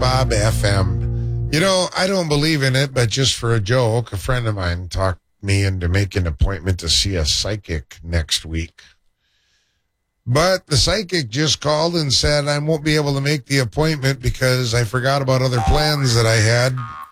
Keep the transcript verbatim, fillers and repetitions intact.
Bob F M. You know, I don't believe in it, but just for a joke, a friend of mine talked me into making an appointment to see a psychic next week. But the psychic just called and said I won't be able to make the appointment because I forgot about other plans that I had